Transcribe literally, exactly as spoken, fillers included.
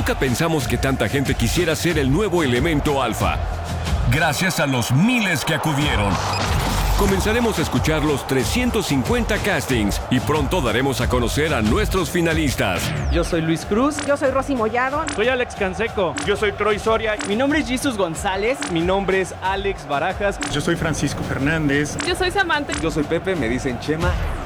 Nunca pensamos que tanta gente quisiera ser el nuevo elemento alfa. Gracias a los miles que acudieron, comenzaremos a escuchar los trescientos cincuenta castings y pronto daremos a conocer a nuestros finalistas. Yo soy Luis Cruz. Yo soy Rosy Mollado. Soy Alex Canseco. Yo soy Troy Soria. Mi nombre es Jesus González. Mi nombre es Alex Barajas. Yo soy Francisco Fernández. Yo soy Samantha. Yo soy Pepe, me dicen Chema.